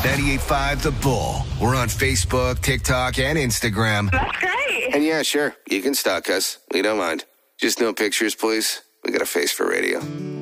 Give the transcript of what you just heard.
98.5 The Bull. We're on Facebook, TikTok, and Instagram. That's great. And yeah, sure, you can stalk us. We don't mind. Just no pictures, please. We got a face for radio.